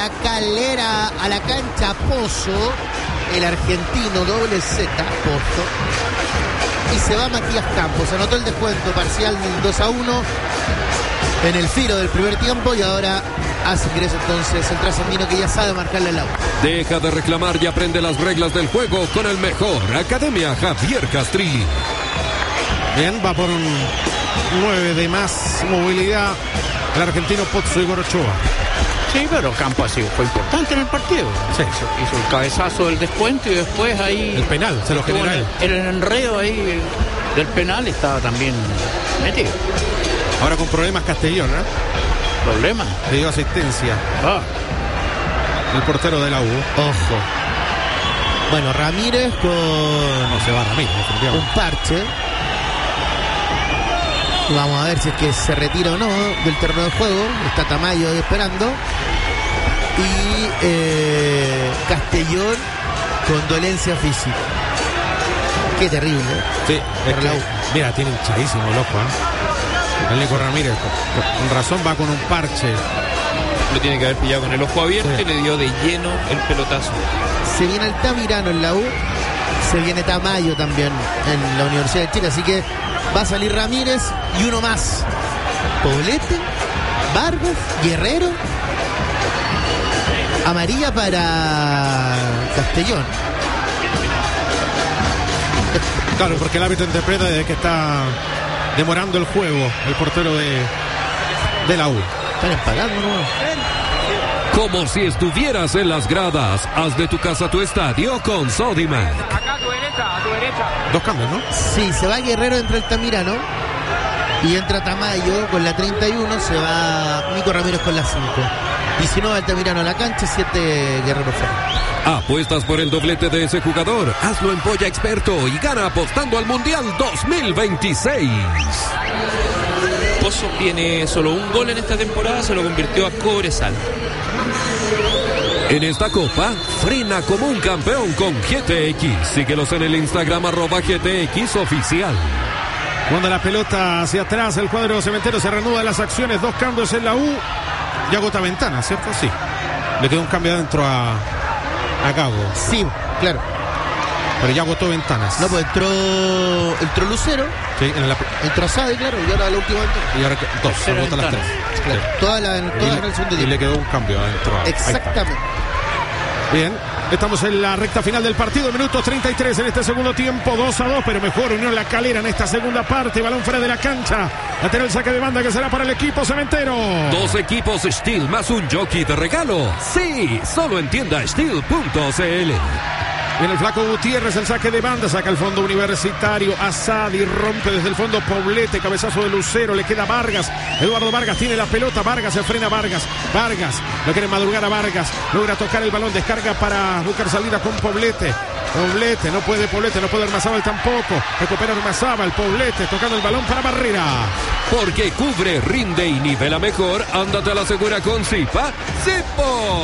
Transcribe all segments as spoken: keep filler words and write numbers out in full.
La Calera a la cancha Pozo, el argentino doble Z, Pozo. Y se va Matías Campos, anotó el descuento parcial del dos a uno en el filo del primer tiempo y ahora hace ingreso entonces el trasandino que ya sabe marcarle el auto. Deja de reclamar y aprende las reglas del juego con el mejor. Academia Javier Castrilli. Bien, va por un nueve de más movilidad el argentino Pozo Igor Ochoa. Sí, pero Campos ha sido, fue importante en el partido. Sí. Hizo, hizo el cabezazo del descuento y después ahí... El penal, se lo generó él. El, el enredo ahí del penal estaba también metido. Ahora con problemas Castellón, ¿eh? ¿Problema? Le dio asistencia. Ah. El portero de la U. Ojo. Bueno, Ramírez con... No se va Ramírez, un parche. Vamos a ver si es que se retira o no del terreno de juego. Está Tamayo ahí esperando. Y eh, Castellón con dolencia física. Qué terrible. Sí, es que, mira, tiene hinchadísimo el ojo, ¿eh? El Nico Ramírez, con, con razón va con un parche. Lo tiene que haber pillado con el ojo abierto, sí. Y le dio de lleno el pelotazo. Se viene Altamirano en la U. Se viene Tamayo también en la Universidad de Chile. Así que va a salir Ramírez y uno más. Poblete, Vargas, Guerrero. Amarilla para Castellón. Claro, porque el árbitro interpreta de que está demorando el juego el portero de, de la U. Están empatando, ¿no? Como si estuvieras en las gradas. Haz de tu casa tu estadio con Sodimac. Acá a tu derecha, a tu derecha. Dos cambios, ¿no? Sí, se va Guerrero, entra Altamirano. Y entra Tamayo con la treinta y uno. Se va Nico Ramírez con la cinco. diecinueve Altamirano a la cancha, siete Guerrero fuera. Apuestas por el doblete de ese jugador. Hazlo en Polla Experto y gana apostando al Mundial dos mil veintiséis. Pozo tiene solo un gol en esta temporada, se lo convirtió a Cobresal. En esta copa, frena como un campeón con G T X. Síguelos en el Instagram arroba G T X oficial. Cuando la pelota hacia atrás, el cuadro cementero se reanuda las acciones. Dos cambios en la U. Y agota Ventana, ¿cierto? Sí. Le quedó un cambio adentro a, a Gago. Sí, claro. Pero ya agotó Ventanas. No, pues entró, entró Lucero. Sí, en la... Entró Sade, claro, y ahora la última entró. Y ahora dos, se agota las tres. Claro. Sí. Toda la, toda y, en el segundo y tiempo. le quedó un cambio adentro. Exactamente. Bien, estamos en la recta final del partido, minutos treinta y tres en este segundo tiempo, dos a dos, pero mejor Unión La Calera en esta segunda parte, balón fuera de la cancha, lateral saque de banda que será para el equipo cementero. Dos equipos Steel más un jockey de regalo, sí, solo en tienda steel punto c l. Viene el flaco Gutiérrez, el saque de banda, saca el fondo Universitario, Asadi rompe desde el fondo Poblete, cabezazo de Lucero, le queda Vargas, Eduardo Vargas tiene la pelota, Vargas se frena Vargas, Vargas, lo quiere madrugar a Vargas, logra tocar el balón, descarga para buscar salida con Poblete, Poblete, no puede Poblete, no puede Ormazábal tampoco, recupera Ormazábal, Poblete, tocando el balón para Barrera. Porque cubre, rinde y nivela mejor, ándate a la segura con Zipa, Zipo.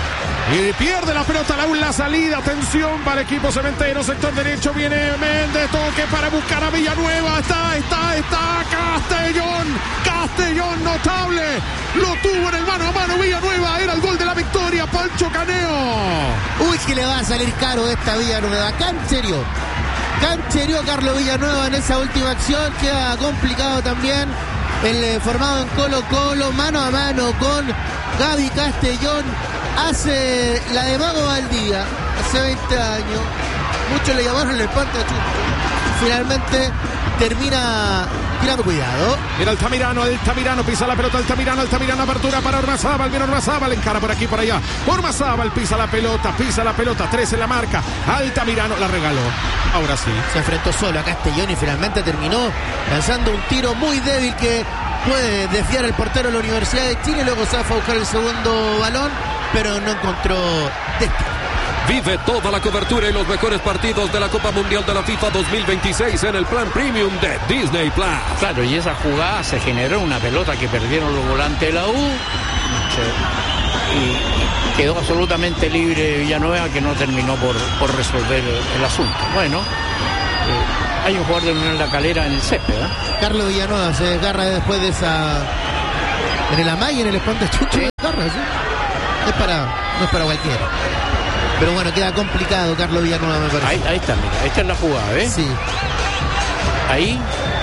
Y pierde la pelota, la, la salida, atención para el equipo cementero, sector derecho, viene Méndez, toque para buscar a Villanueva, está, está, está, Castellón, Castellón notable, lo tuvo en el mano a mano Villanueva, era el gol de la victoria, Pancho Caneo. Uy, que le va a salir caro esta Villanueva, Cancherio, Cancherio Carlos Villanueva en esa última acción, queda complicado también, el eh, formado en Colo Colo, mano a mano con Gaby Castellón. Hace la de Mago Valdía, hace veinte años, muchos le llamaron el espanta chuncho. Finalmente termina tirando cuidado. Mira Altamirano, Altamirano pisa la pelota, Altamirano, Altamirano, apertura para Ormazábal, viene Ormazábal, encara por aquí, por allá. Ormazábal pisa la pelota, pisa la pelota, tres en la marca. Altamirano la regaló. Ahora sí. Se enfrentó solo a Castellón y finalmente terminó lanzando un tiro muy débil que puede desviar el portero de la Universidad de Chile. Luego se va a buscar el segundo balón, pero no encontró destino. Vive toda la cobertura y los mejores partidos de la Copa Mundial de la FIFA dos mil veintiséis en el plan premium de Disney Plus. Claro, y esa jugada se generó una pelota que perdieron los volantes de la U y quedó absolutamente libre Villanueva, que no terminó por, por resolver el, el asunto. Bueno, eh, hay un jugador de Unión La Calera en el césped, ¿eh? Carlos Villanueva se desgarra después de esa... En el Amay, en el espanta chucho, sí. desgarra, ¿sí? es para, no es para cualquiera. Pero bueno, queda complicado Carlos Villanueva, me parece. Ahí, ahí está, mira, esta es la jugada, ¿ves? Sí. Ahí,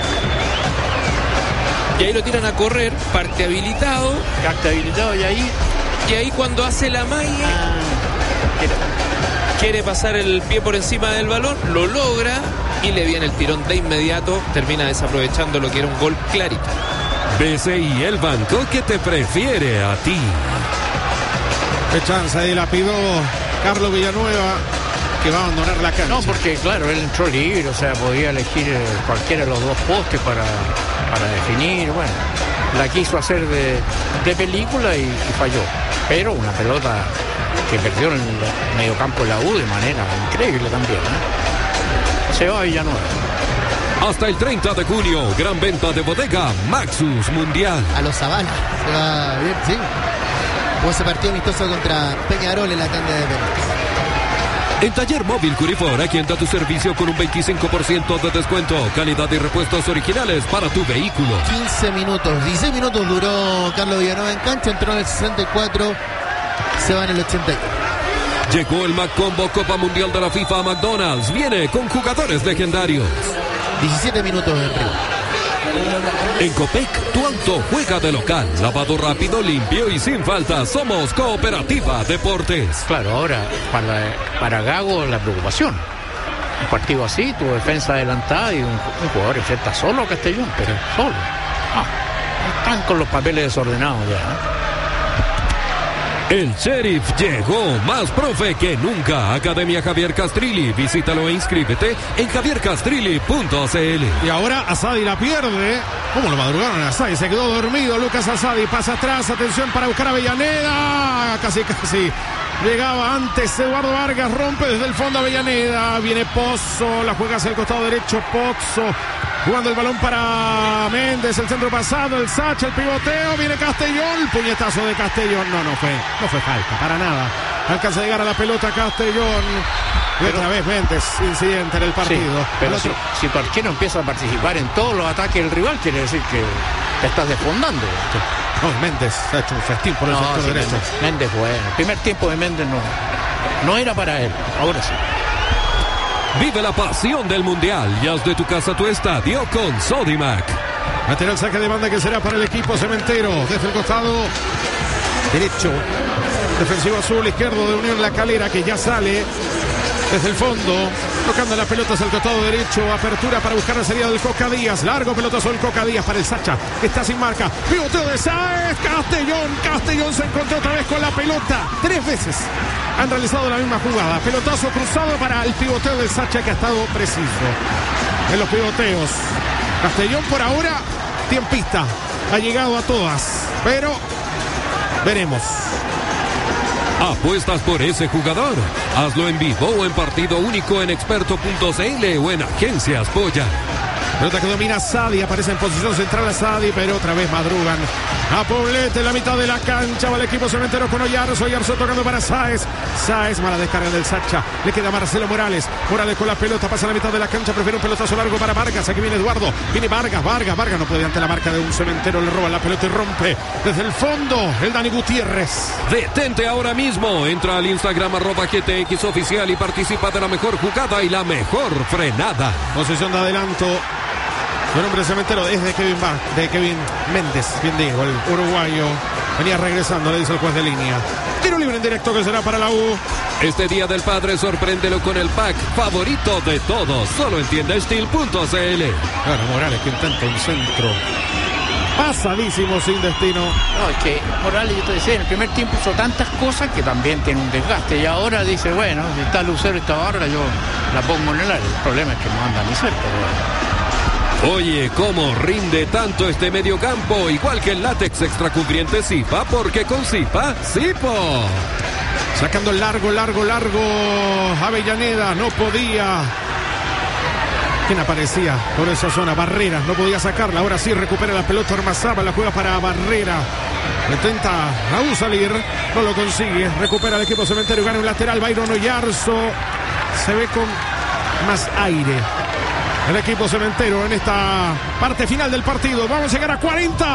Y ahí lo tiran a correr, parte habilitado. acta habilitado y ahí. Y ahí cuando hace la malla, Ah, quiere pasar el pie por encima del balón, lo logra y le viene el tirón de inmediato. Termina desaprovechando lo que era un gol clarito. B C I, el banco que te prefiere a ti. Qué chance ahí la pidió Carlos Villanueva, que va a abandonar la cancha. no, porque claro, él entró libre, o sea, podía elegir eh, cualquiera de los dos postes para, para definir. Bueno, la quiso hacer de, de película y, y falló. Pero una pelota que perdió en el mediocampo de la U de manera increíble también, ¿eh? Se va a Villanueva. Hasta el treinta de junio, gran venta de bodega Maxus Mundial. A los Zavala. Se va bien, sí. Como ese partido amistoso contra Peñarol en la tanda de penales. En Taller Móvil Curifor, aquí entra tu servicio con un veinticinco por ciento de descuento. Calidad y repuestos originales para tu vehículo. quince minutos, dieciséis minutos duró Carlos Villanueva en cancha, entró en el sesenta y cuatro, se va en el ochenta y uno. Llegó el Maccombo Copa Mundial de la FIFA a McDonald's. Viene con jugadores legendarios. diecisiete minutos en Río. En Copec, tu auto juega de local. Lavado rápido, limpio y sin falta. Somos Cooperativa Deportes. Claro, ahora para, para Gago la preocupación. Un partido así, tu defensa adelantada y un, un jugador enfrenta solo a Castellón, pero solo. Ah, están con los papeles desordenados ya, ¿eh? El Sheriff llegó más profe que nunca. Academia Javier Castrilli. Visítalo e inscríbete en javier castrilli punto c l. Y ahora Asadi la pierde. ¿Cómo lo madrugaron a Asadi? Se quedó dormido. Lucas Asadi pasa atrás. Atención para buscar a Avellaneda. Casi, casi. Llegaba antes Eduardo Vargas. Rompe desde el fondo Avellaneda. Viene Pozzo. La juega hacia el costado derecho. Pozzo. Jugando el balón para Méndez. El centro pasado. El Sacha. El pivoteo. Viene Castellón. Puñetazo de Castellón. No, no fue. No fue falta. Para nada. Alcanza a llegar a la pelota Castellón. Y otra vez Méndez. Incidente en el partido. Sí, pero el si, otro... si tu arquero empieza a participar en todos los ataques del rival, quiere decir que te estás desfondando. No, Méndez ha hecho un festín por el No, sector sí, derecho. Méndez, Méndez, bueno. El primer tiempo de Méndez no, no era para él. Ahora sí. Vive la pasión del Mundial y haz de tu casa tu estadio con Sodimac. Lateral saque de banda que será para el equipo cementero. Desde el costado derecho. Defensivo azul izquierdo de Unión La Calera, que ya sale desde el fondo. Tocando las pelotas al costado derecho. Apertura para buscar la salida del Coca Díaz. Largo pelotazo del Coca Díaz para el Sacha. Está sin marca. Pivoteo de Sáez. Castellón. Castellón se encontró otra vez con la pelota. Tres veces han realizado la misma jugada. Pelotazo cruzado para el pivoteo del Sacha, que ha estado preciso en los pivoteos. Castellón por ahora tiempista. Ha llegado a todas. Pero veremos. ¿Apuestas por ese jugador? Hazlo en vivo o en partido único en experto punto c l o en Agencias Polla. Pelota que domina Sadi, aparece en posición central a Sadi, pero otra vez madrugan a Poblete en la mitad de la cancha. Va el equipo cementero con Oyarzo. Oyarzo tocando para Sáez. Sáez, mala descarga del Sacha. Le queda Marcelo Morales. Morales con la pelota, pasa a la mitad de la cancha. Prefiere un pelotazo largo para Vargas. Aquí viene Eduardo. Viene Vargas, Vargas, Vargas. No puede ante la marca de un cementero. Le roba la pelota y rompe desde el fondo el Dani Gutiérrez. Detente ahora mismo. Entra al Instagram arroba G T X oficial y participa de la mejor jugada y la mejor frenada. Posición de adelanto. El hombre cementero es de Kevin, Bar, de Kevin Méndez, bien digo, el uruguayo. Venía regresando, le dice el juez de línea. Tiro libre en directo que será para la U. Este Día del Padre sorpréndelo con el pack favorito de todos. Solo en tienda steel punto c l. Claro, Morales que intenta un centro pasadísimo sin destino. No, es que Morales, yo te decía, en el primer tiempo hizo tantas cosas que también tiene un desgaste. Y ahora dice, bueno, si está Lucero y está Vargas, yo la pongo en el área. El problema es que no anda ni cerca. Bueno. Oye, cómo rinde tanto este mediocampo, igual que el látex extracubriente Zipa, porque con Zipa, Zipo. Sacando largo, largo, largo. Avellaneda no podía. ¿Quién aparecía por esa zona? Barreras, no podía sacarla. Ahora sí recupera la pelota Ormazábal, la juega para Barrera. Intenta aún salir, no lo consigue. Recupera el equipo cementero y gana un lateral. Byron Oyarzo se ve con más aire el equipo cementero en esta parte final del partido. Vamos a llegar a cuarenta.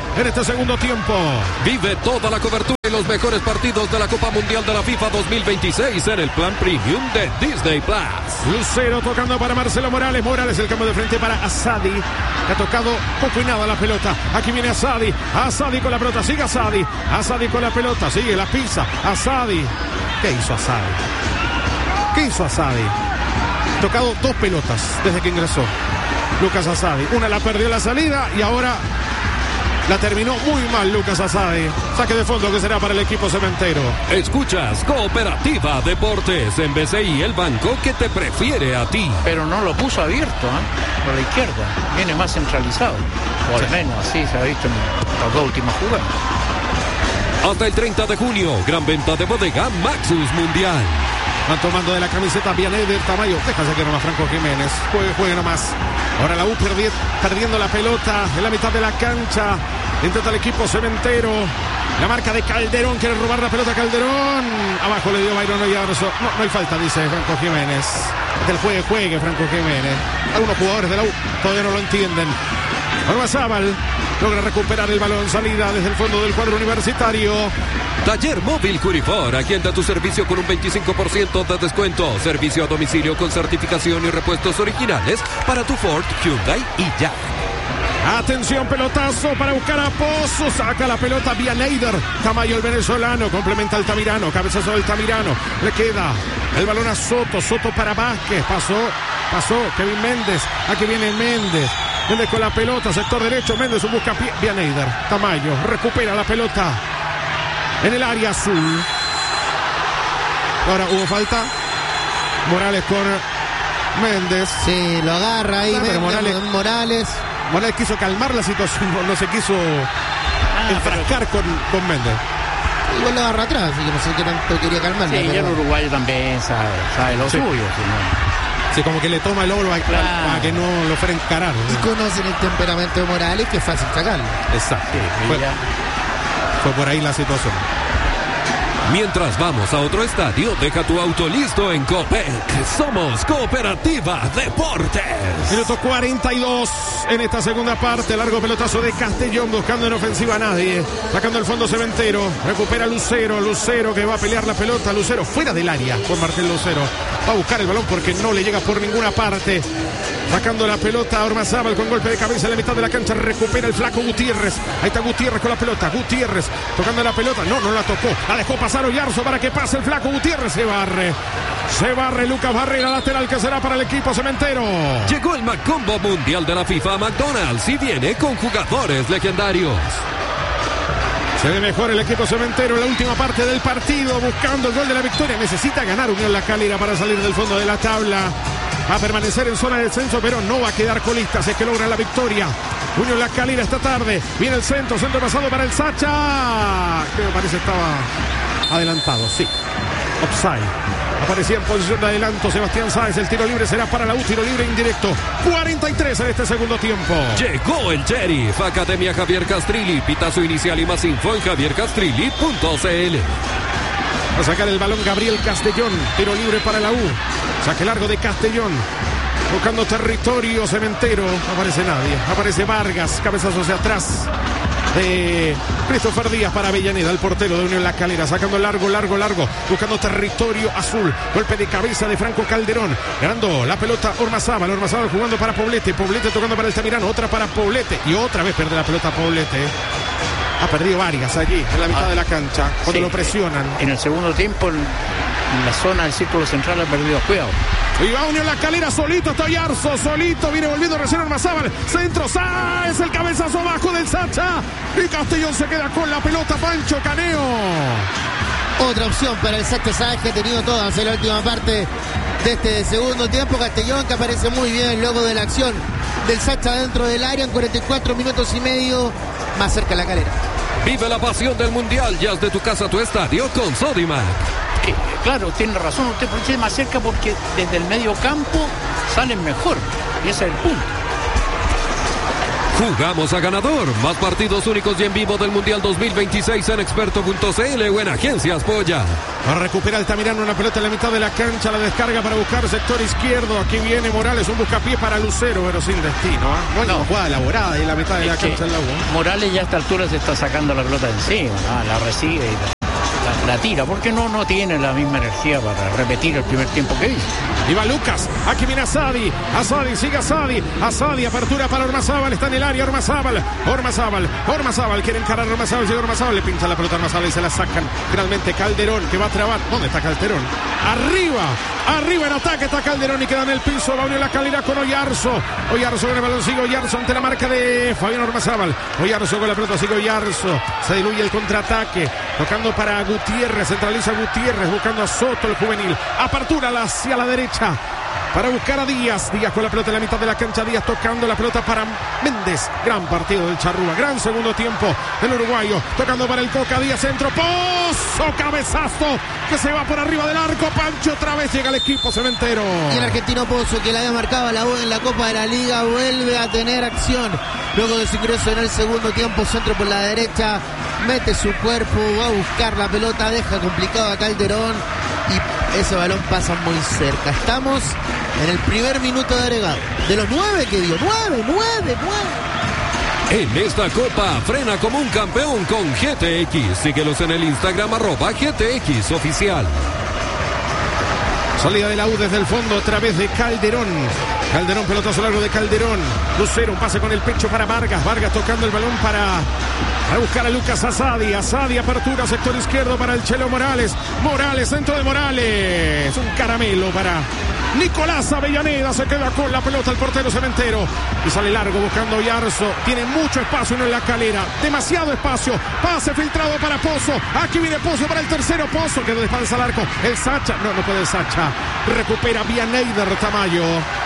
en este segundo tiempo. Vive toda la cobertura y los mejores partidos de la Copa Mundial de la FIFA dos mil veintiséis en el plan premium de Disney Plus. Lucero tocando para Marcelo Morales. Morales el cambio de frente para Asadi. Ha tocado poco y nada la pelota. Aquí viene Asadi. Asadi con la pelota. Sigue Asadi. Asadi con la pelota. Sigue la pisa. Asadi. ¿Qué hizo Asadi? ¿Qué hizo Asadi? Tocado dos pelotas desde que ingresó Lucas Asadi. Una la perdió la salida y ahora la terminó muy mal Lucas Asadi. Saque de fondo que será para el equipo cementero. Escuchas Cooperativa Deportes en B C I, el banco que te prefiere a ti. Pero no lo puso abierto, ¿eh? Por la izquierda. Viene más centralizado. O al menos así se ha visto en las dos últimas jugadas. Hasta el treinta de junio, gran venta de bodega Maxus Mundial. Van tomando de la camiseta Vianey del Tamayo. Déjase que nomás Franco Jiménez. Juegue, juegue nomás. Ahora la U perdi perdiendo la pelota en la mitad de la cancha. Intenta el equipo cementero. La marca de Calderón. Quiere robar la pelota Calderón. Abajo le dio Byron Oyarzo. No, no hay falta, dice Franco Jiménez. Del juegue, juegue Franco Jiménez. Algunos jugadores de la U todavía no lo entienden. Ormazábal logra recuperar el balón. Salida desde el fondo del cuadro universitario. Taller Móvil Curifor, aquí anda tu servicio con un veinticinco por ciento de descuento. Servicio a domicilio con certificación y repuestos originales para tu Ford, Hyundai y Jack. Atención, pelotazo para buscar a Pozo. Saca la pelota vía Neider. Tamayo el venezolano. Complementa al Tamirano. Cabezazo del Tamirano. Le queda el balón a Soto. Soto para Vázquez. Pasó, pasó Kevin Méndez. Aquí viene Méndez. Méndez con la pelota. Sector derecho. Méndez un busca vía Neider. Tamayo recupera la pelota en el área azul. Ahora hubo falta. Morales con Méndez. Sí, lo agarra ahí. No, pero Morales. Morales- Morales. Morales quiso calmar la situación, no, no se quiso Ah, enfrascar con, con Méndez. Igual lo agarra atrás, así que no sé qué tanto quería calmarlo. Sí, y pero- el uruguayo también sabe, sabe lo Sí. suyo. Si no. Sí, como que le toma el oro a- Claro. para que no lo fuera a encarar. Y conocen el temperamento de Morales, que es fácil sacarlo. Exacto. Sí, Fue, ya. fue por ahí la situación. Mientras vamos a otro estadio, deja tu auto listo en Copec. Somos Cooperativa Deportes. Minuto cuarenta y dos en esta segunda parte. Largo pelotazo de Castellón buscando en ofensiva a nadie. Sacando el fondo cementero. Recupera Lucero. Lucero que va a pelear la pelota. Lucero fuera del área con Martín Lucero. Va a buscar el balón porque no le llega por ninguna parte. Sacando la pelota a Ormazábal con golpe de cabeza en la mitad de la cancha. Recupera el flaco Gutiérrez. Ahí está Gutiérrez con la pelota. Gutiérrez tocando la pelota. No, no la tocó. La dejó pasar Oyarzo para que pase el flaco Gutiérrez. Se barre. Se barre Lucas Barrera, lateral que será para el equipo cementero. Llegó el Macombo Mundial de la FIFA a McDonald's y viene con jugadores legendarios. Se ve mejor el equipo cementero en la última parte del partido, buscando el gol de la victoria. Necesita ganar Unión La Calera para salir del fondo de la tabla. Va a permanecer en zona de descenso, pero no va a quedar colista. Si es que logra la victoria. Unión La Calera esta tarde. Viene el centro, centro pasado para el Sacha. Que me parece estaba adelantado, sí. Offside. Aparecía en posición de adelanto Sebastián Sáez. El tiro libre será para la U. Tiro libre indirecto. cuarenta y tres en este segundo tiempo. Llegó el Sheriff, Academia Javier Castrilli. Pitazo inicial y más info en javier castrilli punto c l. Va a sacar el balón Gabriel Castellón. Tiro libre para la U. Saque largo de Castellón. Buscando territorio cementero. No aparece nadie. Aparece Vargas. Cabezazo hacia atrás. De Christopher Díaz para Avellaneda, el portero de Unión La Calera. Sacando largo, largo, largo. Buscando territorio azul. Golpe de cabeza de Franco Calderón. Ganando la pelota Ormazábal. Ormazábal jugando para Poblete. Poblete tocando para el Tamirano. Otra para Poblete. Y otra vez pierde la pelota Poblete. Ha perdido Vargas allí, en la mitad Ah, de la cancha. Cuando sí, lo presionan. En el segundo tiempo, en, en la zona del círculo central ha perdido cuidado. Y va Unión La Calera solito, está Oyarzo, solito, viene volviendo recién Ormazábal, centro, Sáez, el cabezazo abajo del Sacha, y Castellón se queda con la pelota, Pancho Caneo. Otra opción para el Sacha Sáez, que ha tenido todas en la última parte de este segundo tiempo. Castellón, que aparece muy bien luego de la acción del Sacha dentro del área en cuarenta y cuatro minutos y medio, más cerca de La Calera. Vive la pasión del Mundial, ya de tu casa a tu estadio con Sodimac. Eh, claro, tiene razón usted, porque es más cerca porque desde el medio campo salen mejor. Y ese es el punto. Jugamos a ganador. Más partidos únicos y en vivo del Mundial dos mil veintiséis en experto punto c l o en Agencias Polla. Recupera Altamirano una pelota en la mitad de la cancha, la descarga para buscar sector izquierdo. Aquí viene Morales, un buscapié para Lucero, pero sin destino. ¿eh? No hay No. una jugada elaborada ahí en la mitad de Es la que cancha del agua. Morales ya a esta altura se está sacando la pelota de encima, ah, la recibe y la, la- la tira, porque no, no tiene la misma energía para repetir el primer tiempo que hizo. Y va Lucas, aquí viene Asadi, Asadi, sigue Asadi, Asadi, apertura para Ormazábal, está en el área Ormazábal, Ormazábal, Ormazábal, quiere encarar a Ormazábal, llega Ormazábal, le pincha la pelota a Ormazábal y se la sacan. Finalmente Calderón, que va a trabar, ¿dónde está Calderón? Arriba, arriba en ataque está Calderón y queda en el piso, va a abrir la calera con Oyarzo, Oyarzo con el balón, sigue Oyarzo ante la marca de Fabián Ormazábal, Oyarzo con la pelota, sigue Oyarzo, se diluye el contraataque, tocando para Gutiérrez, centraliza Gutiérrez, buscando a Soto, el juvenil, apertura hacia la derecha, para buscar a Díaz. Díaz con la pelota en la mitad de la cancha. Díaz tocando la pelota para Méndez. Gran partido del Charrúa. Gran segundo tiempo del uruguayo. Tocando para el Coca. Díaz centro. Pozo. Cabezazo que se va por arriba del arco. Pancho otra vez llega el equipo cementero. Y el argentino Pozo, que le había marcado a la U en la Copa de la Liga, vuelve a tener acción. Luego de su ingreso en el segundo tiempo, centro por la derecha, mete su cuerpo, va a buscar la pelota, deja complicado a Calderón y ese balón pasa muy cerca. Estamos en el primer minuto de agregado. De los nueve que dio, nueve, nueve, nueve. En esta copa, frena como un campeón con G T X. Síguelos en el Instagram, arroba G T X Oficial. Salida de la U desde el fondo a través de Calderón. Calderón, pelotazo largo de Calderón. Lucero, un pase con el pecho para Vargas. Vargas tocando el balón para, para buscar a Lucas Asadi. Asadi, apertura, sector izquierdo para el Chelo Morales. Morales, centro de Morales. Un caramelo para Nicolás Avellaneda. Se queda con la pelota el portero cementero. Y sale largo buscando a Oyarzo. Tiene mucho espacio en la calera. Demasiado espacio. Pase filtrado para Pozo. Aquí viene Pozo para el tercero. Pozo quedó de espaldas al arco. El Sacha. No, no puede el Sacha. Recupera Vianeyder Tamayo.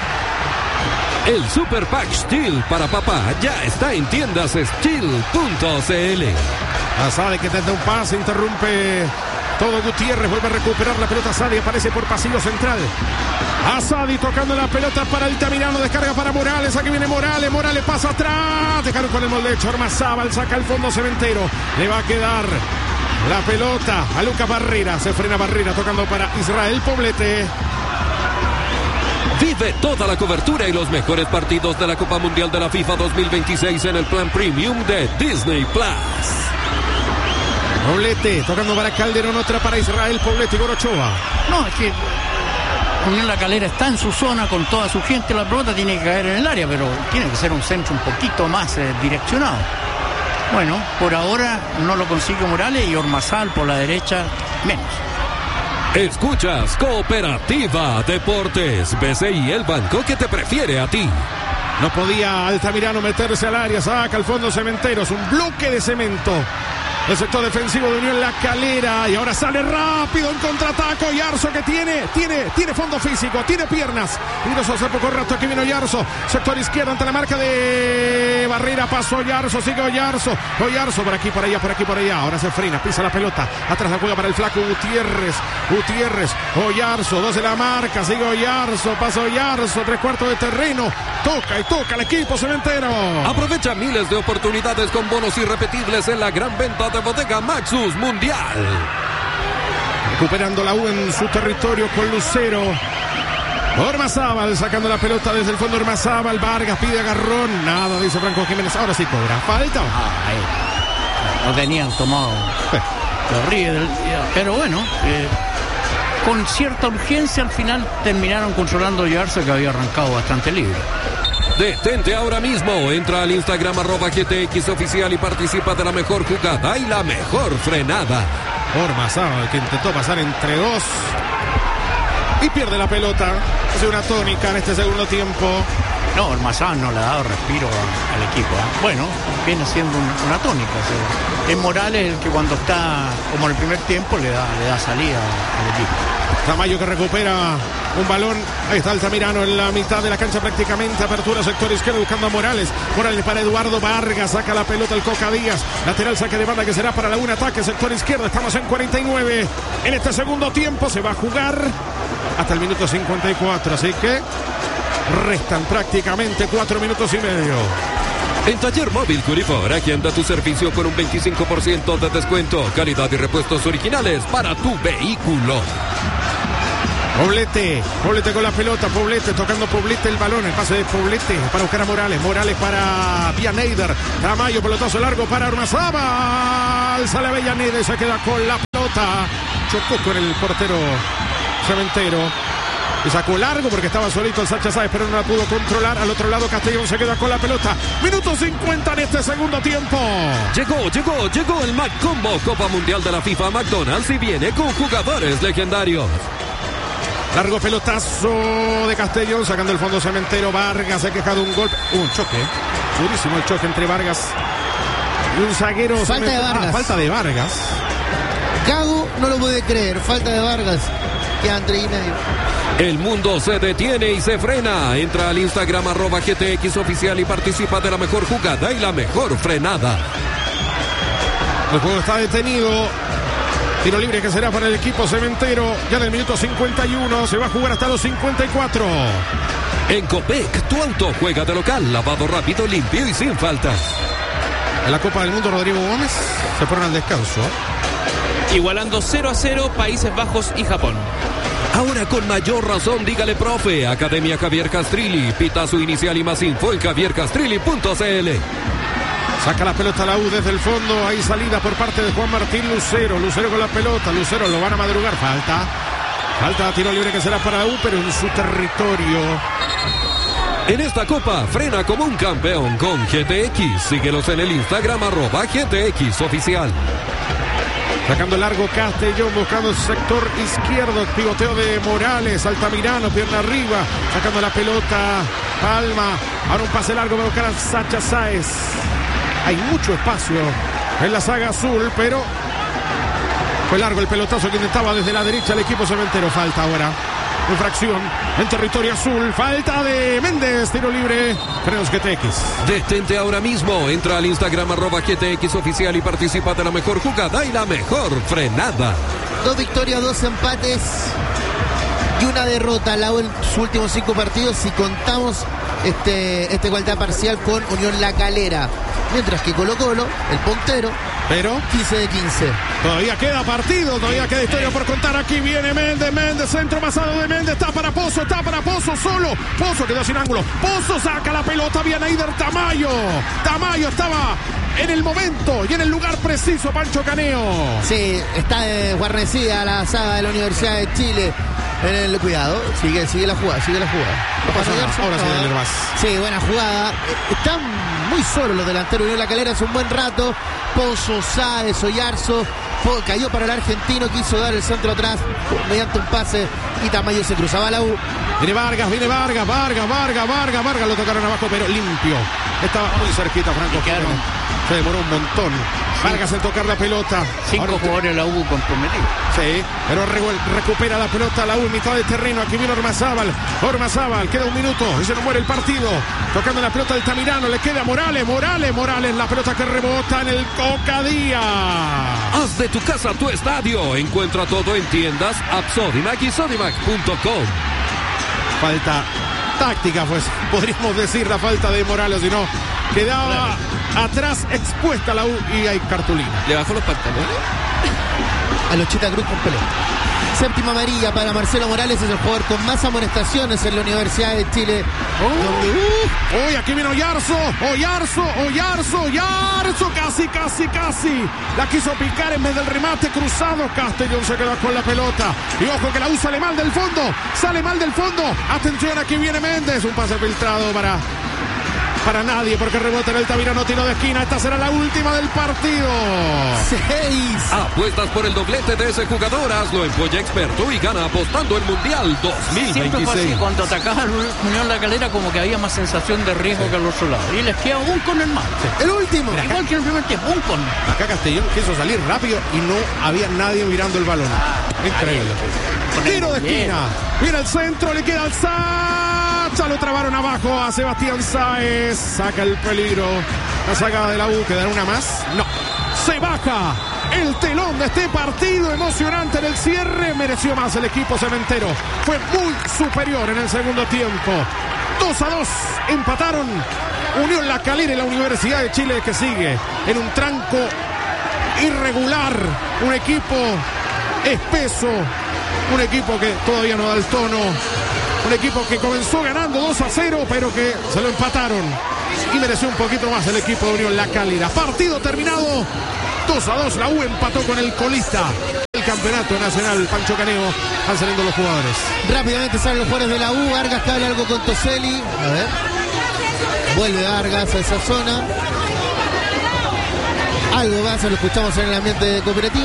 El Super Pack Steel para papá ya está en tiendas steel punto c l. Asadi que desde un pase interrumpe todo Gutiérrez, vuelve a recuperar la pelota. Asadi aparece por pasillo central. Asadi tocando la pelota para Altamirano, descarga para Morales. Aquí viene Morales, Morales pasa atrás. Dejaron con el molde hecho. Ormazábal saca el fondo cementero. Le va a quedar la pelota a Lucas Barrera. Se frena Barrera tocando para Israel Poblete. Vive toda la cobertura y los mejores partidos de la Copa Mundial de la FIFA dos mil veintiséis en el plan premium de Disney Plus. Poblete tocando para Calderón, otra para Israel Poblete y Gorochoa. No, es que Unión La Calera está en su zona con toda su gente, la pelota tiene que caer en el área, pero tiene que ser un centro un poquito más eh, direccionado. Bueno, por ahora no lo consigue Morales y Ormazábal por la derecha menos. Escuchas Cooperativa Deportes, B C I, el banco que te prefiere a ti. No podía Altamirano meterse al área, saca al fondo Cementeros, un bloque de cemento. El sector defensivo de Unión La Calera y ahora sale rápido en contraataque Oyarzo que tiene, tiene, tiene fondo físico, tiene piernas. Ingresó hace poco rato, aquí viene Oyarzo, sector izquierdo ante la marca de Barrera, pasó Oyarzo, sigue Oyarzo, Oyarzo por aquí, por allá, por aquí, por allá. Ahora se frena, pisa la pelota, atrás la juega para el flaco Gutiérrez, Gutiérrez, Oyarzo, dos de la marca, sigue Oyarzo, pasa Oyarzo, tres cuartos de terreno, toca y toca el equipo cementero. Aprovecha miles de oportunidades con bonos irrepetibles en la gran venta de Bodega Maxus Mundial. Recuperando la U en su territorio con Lucero. Ormazábal sacando la pelota desde el fondo. Ormazábal, Vargas pide agarrón. Nada, dice Franco Jiménez. Ahora sí cobra. Falta. Ay, lo tenían tomado. Lo ríe del día. Pero bueno, eh, con cierta urgencia al final terminaron controlando a Oyarzo, que había arrancado bastante libre. Detente ahora mismo, entra al Instagram arroba G T X Oficial y participa de la mejor jugada y la mejor frenada. Ormazábal que intentó pasar entre dos y pierde la pelota. Hace una tónica en este segundo tiempo. No, Ormazábal no le ha dado respiro a- al equipo. ¿eh? Bueno, viene siendo un- una tónica. O sea, es Morales el que cuando está como en el primer tiempo le da, le da salida al equipo. Tamayo que recupera un balón. Ahí está Altamirano en la mitad de la cancha prácticamente. Apertura sector izquierdo buscando a Morales. Morales para Eduardo Vargas. Saca la pelota el Coca Díaz. Lateral saque de banda que será para la un ataque. Sector izquierdo. Estamos en cuarenta y nueve. En este segundo tiempo se va a jugar hasta el minuto cincuenta y cuatro. Así que restan prácticamente cuatro minutos y medio. En Taller Móvil Curifor, agenda tu servicio con un veinticinco por ciento de descuento, calidad y repuestos originales para tu vehículo. Poblete, Poblete con la pelota, Poblete tocando Poblete el balón, el pase de Poblete para buscar a Morales, Morales para Villaneider, Tamayo, pelotazo largo para Ormazábal, sale Avellaneda y se queda con la pelota, chocó con el portero Cementero, y sacó largo porque estaba solito el Sacha Sáez, pero no la pudo controlar. Al otro lado Castellón se queda con la pelota, minuto cincuenta en este segundo tiempo. Llegó, llegó, llegó el Mac Combo, Copa Mundial de la FIFA McDonald's, y viene con jugadores legendarios. Largo pelotazo de Castellón, sacando el fondo Cementero. Vargas se queja de un golpe, un choque, durísimo el choque entre Vargas y un zaguero. Falta de Vargas. Ah, falta de Vargas. Gago no lo puede creer, falta de Vargas. Queda entre y medio. El mundo se detiene y se frena. Entra al Instagram arroba G T X oficial y participa de la mejor jugada y la mejor frenada. El juego está detenido. Tiro libre que será para el equipo Cementero. Ya en el minuto cincuenta y uno. Se va a jugar hasta los cincuenta y cuatro. En Copec, tu auto juega de local. Lavado rápido, limpio y sin faltas. En la Copa del Mundo, Rodrigo Gómez se fueron al descanso. Igualando cero a cero Países Bajos y Japón. Ahora con mayor razón, dígale profe. Academia Javier Castrilli. Pita su inicial y más info en javier castrilli punto c l. Saca la pelota la U desde el fondo. Hay salida por parte de Juan Martín Lucero. Lucero con la pelota. Lucero lo van a madrugar. Falta. Falta, tiro libre que será para U, pero en su territorio. En esta copa, frena como un campeón con G T X. Síguelos en el Instagram arroba G T X oficial. Sacando largo Castellón, buscando el sector izquierdo, pivoteo de Morales, Altamirano, pierna arriba, sacando la pelota, Palma, ahora un pase largo para buscar a Sacha Sáez. Hay mucho espacio en la saga azul, pero fue largo el pelotazo que intentaba desde la derecha el equipo Cementero. Falta ahora, infracción en territorio azul, falta de Méndez, tiro libre, frenos G T X. Detente ahora mismo, entra al Instagram arroba G T X oficial y participa de la mejor jugada y la mejor frenada. Dos victorias, dos empates y una derrota. La U en sus últimos cinco partidos, si contamos este, este igualdad parcial con Unión La Calera. Mientras que Colo Colo, el puntero, pero quince de quince. Todavía queda partido, todavía queda historia por contar. Aquí viene Méndez, Méndez, centro pasado de Méndez, está para Pozo, está para Pozo solo. Pozo quedó sin ángulo. Pozo saca la pelota, viene Aider Tamayo. Tamayo estaba en el momento y en el lugar preciso, Pancho Caneo. Sí, está eh, guarnecida la saga de la Universidad de Chile. En el cuidado, sigue, sigue la jugada, sigue la jugada. No pasa nada, ahora sí el Herbaz. Sí, buena jugada. Están muy solos los delanteros. Unión La Calera hace un buen rato. Pozo, Sáez, Oyarzo. Cayó para el argentino, quiso dar el centro atrás mediante un pase y Tamayo se cruzaba la U. Viene Vargas, viene Vargas, Vargas, Vargas, Vargas, Vargas, lo tocaron abajo, pero limpio. Estaba muy cerquita Franco Jiménez. Se demoró un montón. Sí. Vargas en tocar la pelota. Cinco Ahora, jugadores la U comprometidos. Sí, pero re recupera la pelota la U en mitad de terreno. Aquí viene Ormazábal. Ormazábal, queda un minuto y se nos muere el partido. Tocando la pelota del Tamirano, le queda Morales, Morales, Morales, la pelota que rebota en el Coca Díaz. Haz de tu casa tu estadio. Encuentra todo en tiendas App Sodimac y Sodimac punto com. Falta táctica, pues podríamos decir la falta de Morales, si no quedaba atrás expuesta la U y hay cartulina. ¿Le bajó los pantalones? A los Chita Cruz con pelota. Séptima amarilla para Marcelo Morales, es el jugador con más amonestaciones en la Universidad de Chile. Oh. Uy, aquí viene Oyarzo, Oyarzo, Oyarzo, Oyarzo, casi, casi, casi. La quiso picar en vez del remate cruzado. Castellón se quedó con la pelota. Y ojo que la U sale mal del fondo, sale mal del fondo. Atención, aquí viene Méndez. Un pase filtrado para... para nadie, porque rebota en el Tamirano, tiro de esquina. Esta será la última del partido. Seis. Apuestas por el doblete de ese jugador. Hazlo en Polla Experto y gana apostando el Mundial dos mil veintiséis. Siempre fue así, cuando atacaba Unión La Calera como que había más sensación de riesgo, sí, que al otro lado. Y les queda un con el más. Sí. El último. Acá, igual que en el primer tiempo, un con. Acá Castellón quiso salir rápido y no había nadie mirando el balón. Ah, increíble. Tiro de esquina. Mira el centro, le queda al Sacha. Lo trabaron abajo a Sebastián Sáez. Saca el peligro. La saga de la U. ¿Quedará una más? No. Se baja el telón de este partido emocionante en el cierre. Mereció más el equipo Cementero. Fue muy superior en el segundo tiempo. dos a dos empataron Unión La Calera y la Universidad de Chile, que sigue en un tranco irregular, un equipo espeso, un equipo que todavía no da el tono, un equipo que comenzó ganando dos a cero, pero que se lo empataron y mereció un poquito más el equipo de Unión La Calera. Partido terminado, dos a dos, la U empató con el colista del campeonato nacional, Pancho Caneo. Van saliendo los jugadores. Rápidamente salen los jugadores de la U. Vargas que habla algo con Toselli. A ver. Vuelve Vargas a esa zona. Algo más, lo escuchamos en el ambiente de cooperativa.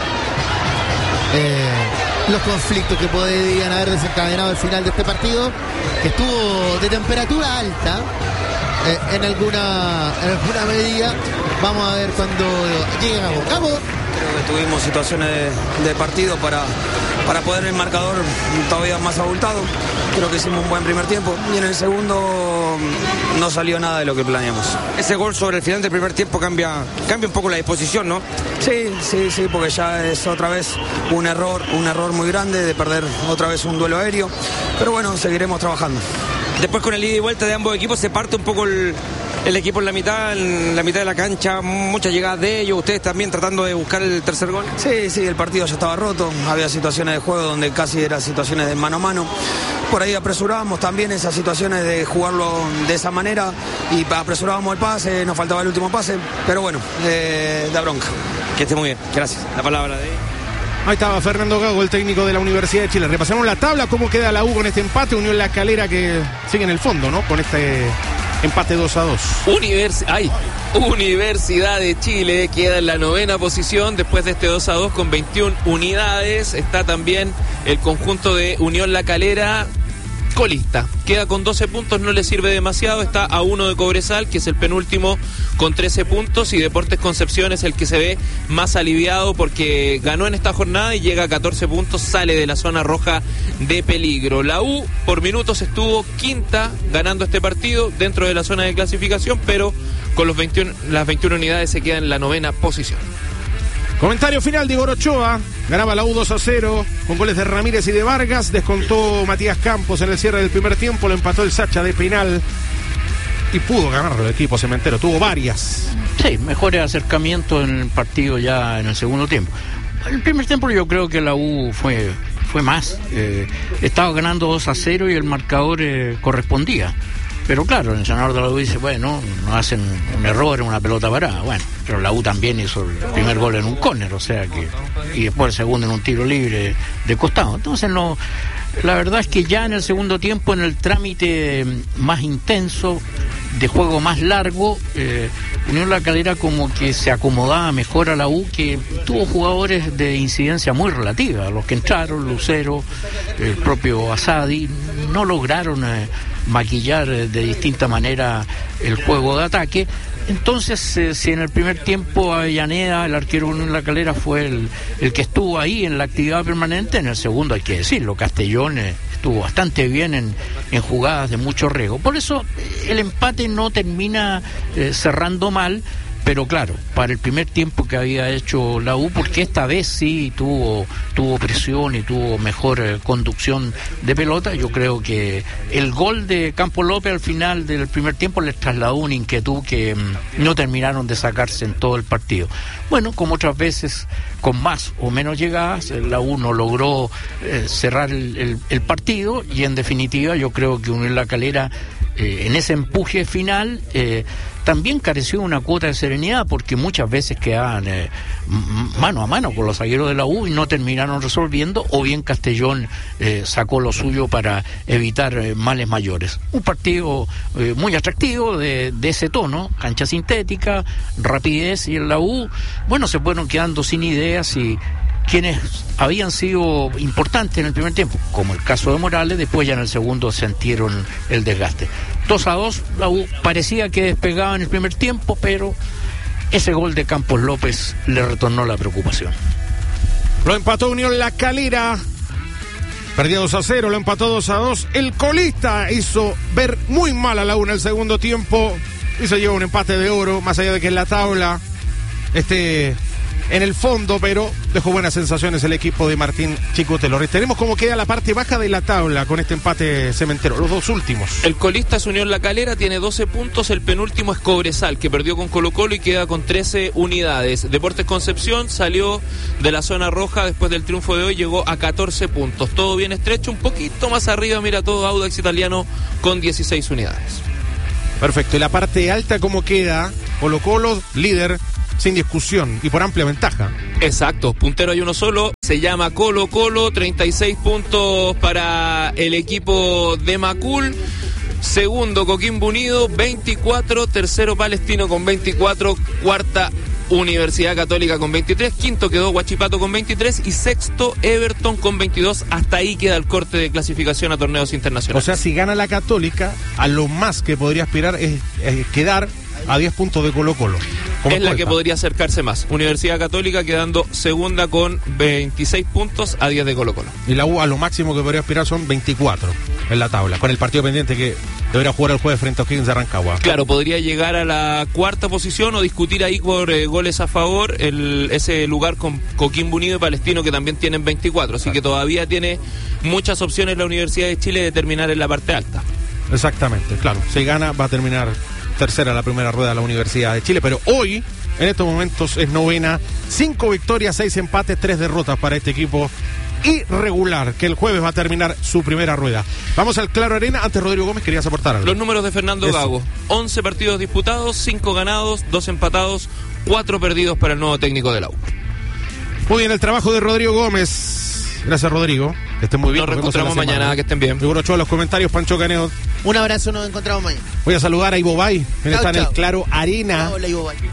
Eh, los conflictos que podrían haber desencadenado al final de este partido, que estuvo de temperatura alta eh, en alguna en alguna medida. Vamos a ver cuando llegue a Boca. Creo que tuvimos situaciones de, de partido para, para poder el marcador todavía más abultado. Creo que hicimos un buen primer tiempo y en el segundo no salió nada de lo que planeamos. Ese gol sobre el final del primer tiempo cambia, cambia un poco la disposición, ¿no? Sí, sí, sí, porque ya es otra vez un error, un error muy grande de perder otra vez un duelo aéreo. Pero bueno, seguiremos trabajando. Después con el ida y vuelta de ambos equipos se parte un poco el, el equipo en la mitad, en la mitad de la cancha, muchas llegadas de ellos, ustedes también tratando de buscar el tercer gol. Sí, sí, el partido ya estaba roto, había situaciones de juego donde casi eran situaciones de mano a mano. Por ahí apresurábamos también esas situaciones de jugarlo de esa manera y apresurábamos el pase, nos faltaba el último pase, pero bueno, eh, da bronca. Que esté muy bien, gracias. La palabra de... Ahí estaba Fernando Gago, el técnico de la Universidad de Chile. Repasamos la tabla, cómo queda la U con este empate. Unión La Calera que sigue en el fondo, ¿no? Con este empate dos a dos. Univers... Ay, Universidad de Chile queda en la novena posición después de este dos a dos con veintiuna unidades. Está también el conjunto de Unión La Calera, colista. Queda con doce puntos, no le sirve demasiado. Está a uno de Cobresal, que es el penúltimo, con trece puntos. Y Deportes Concepción es el que se ve más aliviado porque ganó en esta jornada y llega a catorce puntos. Sale de la zona roja de peligro. La U por minutos estuvo quinta ganando este partido dentro de la zona de clasificación, pero con los veintiuno, las veintiuna unidades se queda en la novena posición. Comentario final de Igor Ochoa. Ganaba la U dos a cero con goles de Ramírez y de Vargas. Descontó Matías Campos en el cierre del primer tiempo. Lo empató el Sacha de penal. Y pudo ganarlo el equipo cementero. Tuvo varias. Sí, mejores acercamientos en el partido ya en el segundo tiempo. En el primer tiempo yo creo que la U fue, fue más. Eh, estaba ganando dos a cero y el marcador eh, correspondía. Pero claro, el entrenador de la U dice, bueno, no hacen un error en una pelota parada. Bueno, pero la U también hizo el primer gol en un córner, o sea que... Y después el segundo en un tiro libre de costado. Entonces, no... La verdad es que ya en el segundo tiempo, en el trámite más intenso, de juego más largo, eh, Unión La Calera como que se acomodaba mejor a la U, que tuvo jugadores de incidencia muy relativa. Los que entraron, Lucero, el propio Asadi, no lograron eh, maquillar eh, de distinta manera el juego de ataque. Entonces, eh, si en el primer tiempo Avellaneda, el arquero de Unión La Calera, fue el, el que estuvo ahí en la actividad permanente, en el segundo hay que decirlo, Castellón eh, estuvo bastante bien en, en jugadas de mucho riesgo. Por eso eh, el empate no termina eh, cerrando mal, pero claro, para el primer tiempo que había hecho la U, porque esta vez sí tuvo tuvo presión y tuvo mejor eh, conducción de pelota, yo creo que el gol de Campos López al final del primer tiempo les trasladó una inquietud que mmm, no terminaron de sacarse en todo el partido. Bueno, como otras veces, con más o menos llegadas, la U no logró eh, cerrar el, el, el partido y en definitiva yo creo que Unión La Calera eh, en ese empuje final eh, también careció una cuota de serenidad porque muchas veces quedaban eh, mano a mano con los zagueros de la U y no terminaron resolviendo, o bien Castellón eh, sacó lo suyo para evitar eh, males mayores. Un partido eh, muy atractivo de, de ese tono, cancha sintética, rapidez, y en la U, bueno, se fueron quedando sin ideas y quienes habían sido importantes en el primer tiempo, como el caso de Morales, después ya en el segundo sintieron el desgaste. dos a dos, la U parecía que despegaba en el primer tiempo, pero ese gol de Campos López le retornó la preocupación. Lo empató Unión La Calera, perdía dos a cero, lo empató dos a dos. El colista hizo ver muy mal a la U en el segundo tiempo y se llevó un empate de oro, más allá de que en la tabla este en el fondo, pero dejó buenas sensaciones el equipo de Martín Chicotelo. Tenemos cómo queda la parte baja de la tabla con este empate cementero, los dos últimos. El colista es Unión La Calera, tiene doce puntos, el penúltimo es Cobresal, que perdió con Colo Colo y queda con trece unidades. Deportes Concepción salió de la zona roja después del triunfo de hoy, llegó a catorce puntos, todo bien estrecho, un poquito más arriba, mira todo Audax Italiano con dieciséis unidades. Perfecto, y la parte alta, ¿cómo queda? Colo Colo, líder, sin discusión y por amplia ventaja. Exacto, puntero hay uno solo, se llama Colo Colo, treinta y seis puntos para el equipo de Macul. Segundo Coquimbo Unido, veinticuatro, tercero Palestino con veinticuatro, cuarta Universidad Católica con veintitrés, quinto quedó Huachipato con veintitrés y sexto Everton con veintidós. Hasta ahí queda el corte de clasificación a torneos internacionales. O sea, si gana la Católica, a lo más que podría aspirar es, es quedar a diez puntos de Colo Colo. Es la que podría acercarse más. Universidad Católica quedando segunda con veintiséis puntos a diez de Colo Colo. Y la U a lo máximo que podría aspirar son veinticuatro en la tabla, con el partido pendiente que deberá jugar el jueves frente a O'Higgins de Rancagua. Claro, podría llegar a la cuarta posición o discutir ahí por eh, goles a favor el, ese lugar con Coquimbo Unido y Palestino, que también tienen veinticuatro. Así claro, que todavía tiene muchas opciones la Universidad de Chile de terminar en la parte alta. Exactamente, claro. Si gana va a terminar tercera la primera rueda de la Universidad de Chile, pero hoy, en estos momentos, es novena. Cinco victorias, seis empates, tres derrotas para este equipo irregular, que el jueves va a terminar su primera rueda. Vamos al Claro Arena. Antes, Rodrigo Gómez, querías aportar algo. Los números de Fernando Eso. Gago: once partidos disputados, cinco ganados, dos empatados, cuatro perdidos para el nuevo técnico de la U. Muy bien, el trabajo de Rodrigo Gómez. Gracias, Rodrigo. Que estén muy bien. Nos reencontramos mañana, que estén bien. Seguro Ochoa, los comentarios, Pancho Caneo. Un abrazo, nos encontramos mañana. Voy a saludar a Ivo Bay, él está en el Claro Arena. Hola, Ivo Bay.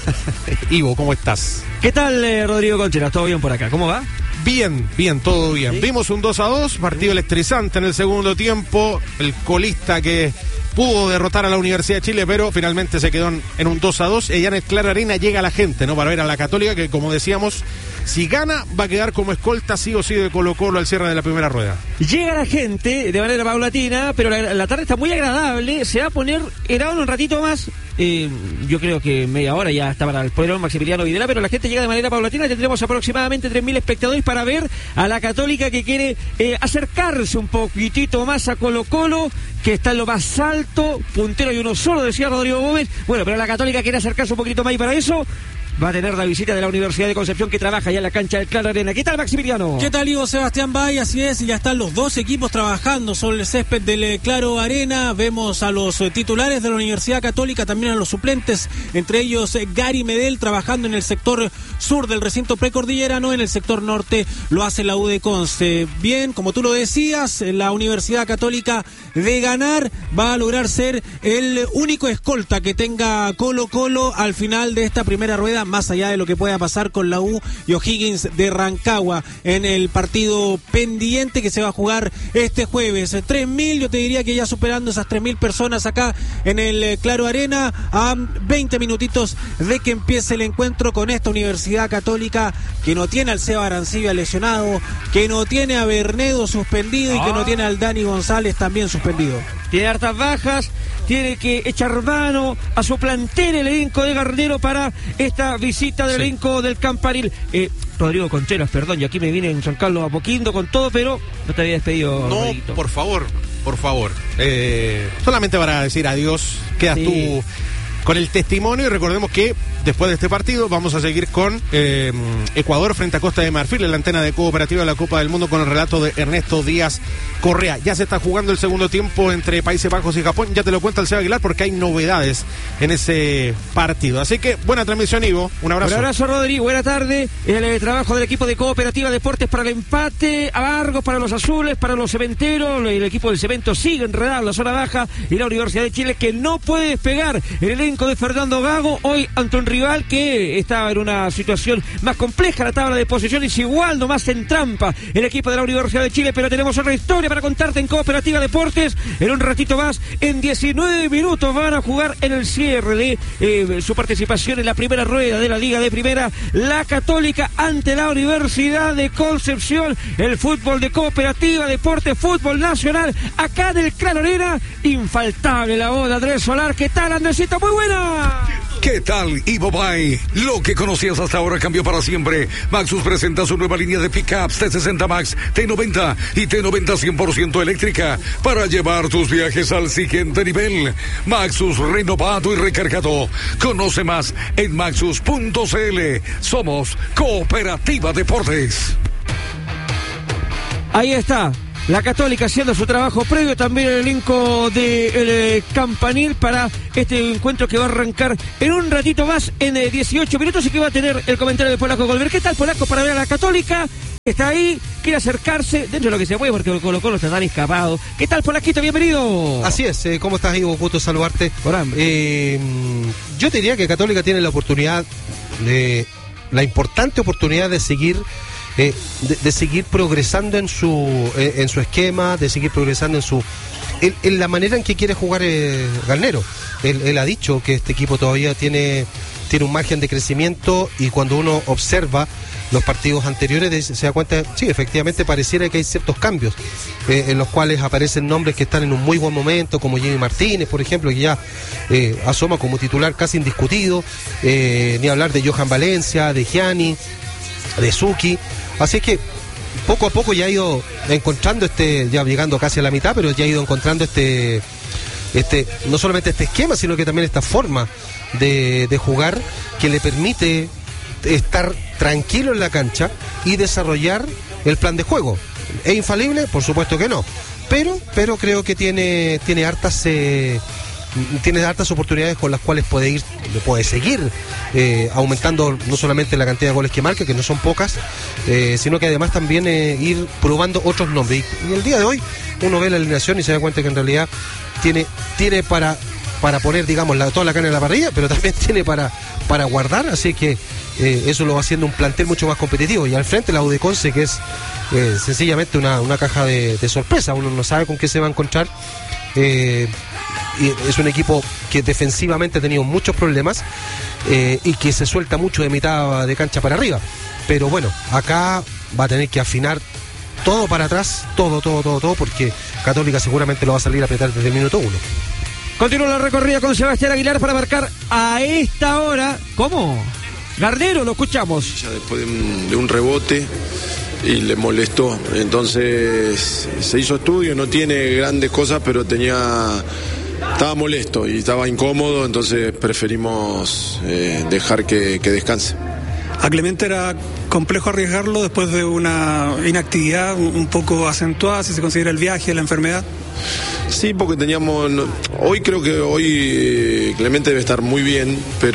Ivo, ¿cómo estás? ¿Qué tal, eh, Rodrigo Concheras? ¿Todo bien por acá? ¿Cómo va? Bien, bien, todo bien. ¿Sí? Vimos un dos a dos, partido electrizante en el segundo tiempo. El colista que pudo derrotar a la Universidad de Chile, pero finalmente se quedó en, en un dos a dos. Y ya en el Claro Arena llega la gente, ¿no? Para ver a la Católica, que como decíamos, si gana, va a quedar como escolta sí o sí de Colo Colo al cierre de la primera rueda. Llega la gente de manera paulatina, pero la, la tarde está muy agradable. Se va a poner helado en un ratito más. Eh, yo creo que media hora ya está para el poderón Maximiliano Videla, pero la gente llega de manera paulatina. Tendremos aproximadamente tres mil espectadores para ver a la Católica, que quiere eh, acercarse un poquitito más a Colo Colo, que está en lo más alto, puntero y uno solo, decía Rodrigo Gómez. Bueno, pero la Católica quiere acercarse un poquito más, y para eso va a tener la visita de la Universidad de Concepción, que trabaja ya en la cancha del Claro Arena. ¿Qué tal, Maximiliano? ¿Qué tal, Ivo? Sebastián Bay? Así es, ya están los dos equipos trabajando sobre el césped del Claro Arena. Vemos a los titulares de la Universidad Católica, también a los suplentes, entre ellos Gary Medel, trabajando en el sector sur del recinto precordillerano. En el sector norte lo hace la U de Conce. Bien, como tú lo decías, la Universidad Católica, de ganar, va a lograr ser el único escolta que tenga Colo Colo al final de esta primera rueda, más allá de lo que pueda pasar con la U y O'Higgins de Rancagua en el partido pendiente que se va a jugar este jueves. tres mil, yo te diría que ya superando esas tres mil personas acá en el Claro Arena, a veinte minutitos de que empiece el encuentro con esta Universidad Católica, que no tiene al Seba Arancibia lesionado, que no tiene a Bernedo suspendido y que no tiene al Dani González también suspendido. Tiene hartas bajas, tiene que echar mano a su plantel, el elenco de Garnero, para esta visita del sí. elenco del Campanil. Eh, Rodrigo Concheras, perdón, y aquí me vine en San Carlos Apoquindo con todo, pero no te había despedido. No, Rodriguito. por favor, por favor. Eh, solamente para decir adiós, quedas sí. tú con el testimonio, y recordemos que después de este partido vamos a seguir con eh, Ecuador frente a Costa de Marfil en la antena de Cooperativa de la Copa del Mundo, con el relato de Ernesto Díaz Correa. Ya se está jugando el segundo tiempo entre Países Bajos y Japón, ya te lo cuenta el Seba Aguilar, porque hay novedades en ese partido. Así que buena transmisión, Ivo, un abrazo. Un abrazo, Rodrigo, buena tarde. El eh, trabajo del equipo de Cooperativa Deportes para el empate, a Vargos para los azules, para los cementeros. El equipo del cemento sigue enredado en la zona baja, y la Universidad de Chile, que no puede despegar. El elenco de Fernando Gago hoy ante un rival que estaba en una situación más compleja, la tabla de posiciones igual, nomás en trampa el equipo de la Universidad de Chile. Pero tenemos otra historia para contarte en Cooperativa Deportes. En un ratito más, en diecinueve minutos, van a jugar en el cierre de eh, su participación en la primera rueda de la Liga de Primera, la Católica ante la Universidad de Concepción. El fútbol de Cooperativa Deportes, fútbol nacional, acá del Claro Arena. Infaltable la voz de Andrés Solar. ¿Qué tal, Andresito? Muy buena. ¿Qué tal, Ivo Bay? Lo que conocías hasta ahora cambió para siempre. Maxus presenta su nueva línea de pickups T sesenta Max, T noventa y T noventa cien por ciento eléctrica para llevar tus viajes al siguiente nivel. Maxus renovado y recargado. Conoce más en maxus punto c l. Somos Cooperativa Deportes. Ahí está. La Católica haciendo su trabajo previo, también el elenco del de Campanil para este encuentro que va a arrancar en un ratito más, en eh, dieciocho minutos, y que va a tener el comentario de Polaco Golver. ¿Qué tal, Polaco, para ver a la Católica? Está ahí, quiere acercarse dentro de lo que se puede porque el Colo Colo está tan escapado. ¿Qué tal, Polaquito? Bienvenido. Así es, eh, ¿cómo estás, Ivo? Gusto saludarte. Eh, yo te diría que Católica tiene la oportunidad, de, la importante oportunidad de seguir Eh, de, de seguir progresando en su eh, en su esquema, de seguir progresando en su en, en la manera en que quiere jugar eh, Garnero. Él, él ha dicho que este equipo todavía tiene tiene un margen de crecimiento, y cuando uno observa los partidos anteriores de, se da cuenta, sí, efectivamente pareciera que hay ciertos cambios eh, en los cuales aparecen nombres que están en un muy buen momento, como Jimmy Martínez, por ejemplo, que ya eh, asoma como titular casi indiscutido, eh, ni hablar de Johan Valencia, de Gianni, de Suki. Así que poco a poco ya ha ido encontrando este, ya llegando casi a la mitad, pero ya ha ido encontrando este, este, no solamente este esquema, sino que también esta forma de, de jugar que le permite estar tranquilo en la cancha y desarrollar el plan de juego. ¿Es infalible? Por supuesto que no. Pero, pero creo que tiene, tiene hartas eh, tiene hartas oportunidades con las cuales puede ir, puede seguir eh, aumentando no solamente la cantidad de goles que marca, que no son pocas, eh, sino que además también eh, ir probando otros nombres. Y, y el día de hoy uno ve la alineación y se da cuenta que en realidad tiene, tiene para, para poner, digamos, la, toda la carne en la parrilla, pero también tiene para, para guardar, así que eh, eso lo va haciendo un plantel mucho más competitivo. Y al frente la U de Conce, que es eh, sencillamente una, una caja de, de sorpresa, uno no sabe con qué se va a encontrar. Eh, y es un equipo que defensivamente ha tenido muchos problemas eh, y que se suelta mucho de mitad de cancha para arriba, pero bueno, acá va a tener que afinar todo para atrás, todo, todo, todo, todo, porque Católica seguramente lo va a salir a apretar desde el minuto uno. Continúa la recorrida con Sebastián Aguilar para marcar a esta hora. ¿Cómo? Garnero, lo escuchamos. Ya después de un, de un rebote y le molestó, entonces se hizo estudio, no tiene grandes cosas, pero tenía, estaba molesto y estaba incómodo, entonces preferimos eh, dejar que, que descanse. A Clemente era complejo arriesgarlo después de una inactividad un poco acentuada, si se considera el viaje, la enfermedad. Sí, porque teníamos, hoy creo que hoy Clemente debe estar muy bien,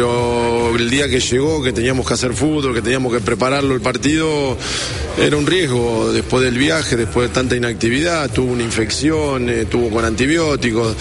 pero el día que llegó, que teníamos que hacer fútbol, que teníamos que prepararlo el partido, era un riesgo después del viaje, después de tanta inactividad, tuvo una infección, eh, tuvo con antibióticos,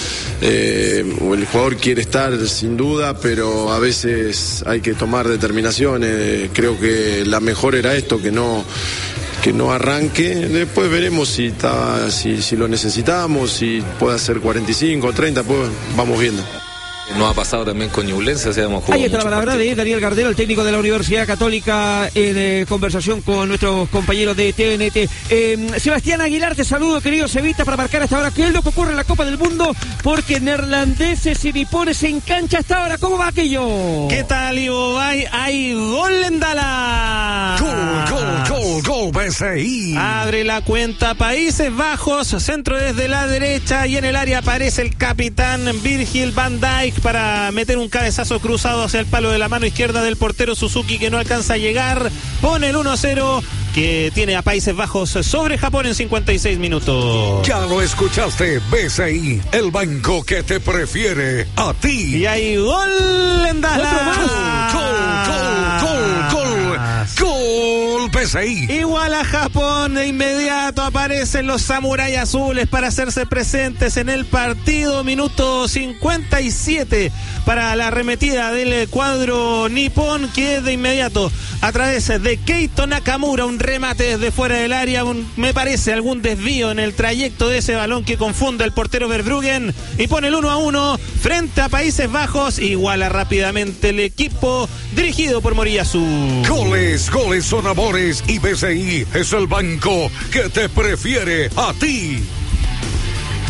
eh, el jugador quiere estar sin duda, pero a veces hay que tomar determinaciones. Creo que la mejor era esto, que no que no arranque, después veremos si está, si, si lo necesitamos, si puede hacer cuarenta y cinco, treinta, pues vamos viendo. Nos ha pasado también con Ñublense, o sea, hemos jugado. Ahí está la palabra de Daniel Gardero, el técnico de la Universidad Católica, en eh, conversación con nuestros compañeros de T N T. Eh, Sebastián Aguilar, te saludo, querido Cevita, para marcar hasta ahora qué es lo que ocurre en la Copa del Mundo, porque neerlandeses y nipones en cancha hasta ahora. ¿Cómo va aquello? ¿Qué tal, Ivo Bay? Hay gol en Dallas. Gol, gol, gol, gol, B C I. Abre la cuenta Países Bajos, centro desde la derecha, y en el área aparece el capitán Virgil van Dijk para meter un cabezazo cruzado hacia el palo de la mano izquierda del portero Suzuki, que no alcanza a llegar. Pone el uno a cero, que tiene a Países Bajos sobre Japón en cincuenta y seis minutos. Ya lo escuchaste, B C I, el banco que te prefiere a ti. Y hay gol en Dallas. Gol, gol, gol, gol, gol, B C I. Igual a Japón, de inmediato aparecen los samuráis azules para hacerse presentes en el partido. Minuto cincuenta y siete para la arremetida del cuadro nipón, que de inmediato a través de Keito Nakamura, un remate desde fuera del área, un, me parece algún desvío en el trayecto de ese balón que confunde al portero Verbruggen, y pone el uno a uno frente a Países Bajos. Iguala rápidamente el equipo dirigido por Moriyasu. Goles, goles son amores, y B C I es el banco que te prefiere a ti.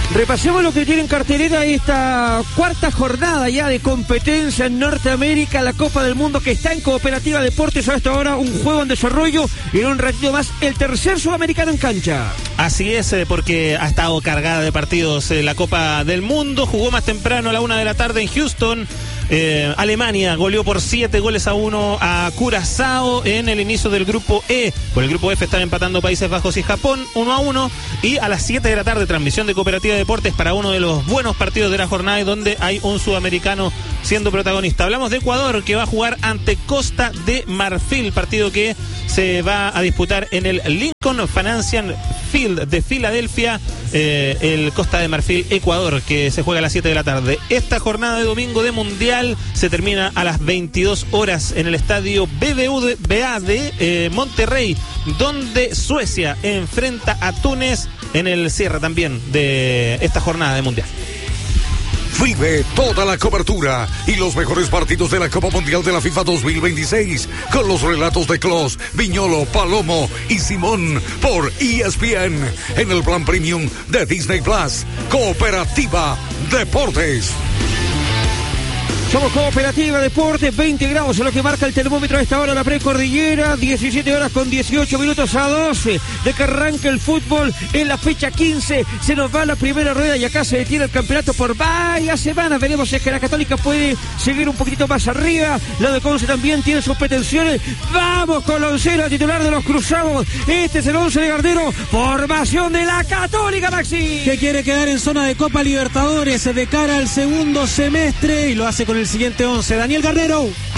Repasemos lo que tiene en cartelera esta cuarta jornada ya de competencia en Norteamérica, la Copa del Mundo que está en Cooperativa Deportes. A esta hora un juego en desarrollo y en un ratito más el tercer sudamericano en cancha. Así es, eh, porque ha estado cargada de partidos eh, la Copa del Mundo. Jugó más temprano a la una de la tarde en Houston. Eh, Alemania goleó por siete goles a uno a Curazao en el inicio del grupo E. Por el grupo F están empatando Países Bajos y Japón uno a uno. Y a las siete de la tarde, transmisión de Cooperativa Deportes para uno de los buenos partidos de la jornada y donde hay un sudamericano siendo protagonista. Hablamos de Ecuador, que va a jugar ante Costa de Marfil, partido que se va a disputar en el Lincoln Financial Field de Filadelfia, eh, el Costa de Marfil, Ecuador, que se juega a las siete de la tarde. Esta jornada de domingo de Mundial se termina a las veintidós horas en el estadio B B A de eh, Monterrey, donde Suecia enfrenta a Túnez en el cierre también de esta jornada de Mundial. Vive toda la cobertura y los mejores partidos de la Copa Mundial de la FIFA dos mil veintiséis con los relatos de Clos, Viñolo, Palomo y Simón por E S P N en el plan premium de Disney Plus. Cooperativa Deportes. Somos Cooperativa Deportes, veinte grados en lo que marca el termómetro a esta hora, la precordillera, diecisiete horas con dieciocho minutos a doce de que arranca el fútbol en la fecha quince. Se nos va la primera rueda y acá se detiene el campeonato por varias semanas. Veremos si es que la Católica puede seguir un poquito más arriba. La de Conce también tiene sus pretensiones. Vamos con la oncena titular de los Cruzados. Este es el once de Gardero, formación de la Católica, Maxi. Que quiere quedar en zona de Copa Libertadores de cara al segundo semestre y lo hace con el siguiente once. Daniel Guerrero.